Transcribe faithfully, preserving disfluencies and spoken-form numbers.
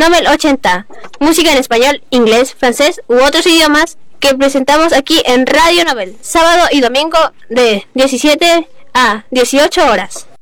Novel ochenta, música en español, inglés, francés u otros idiomas que presentamos aquí en Radio Novel, sábado y domingo de diecisiete a dieciocho horas.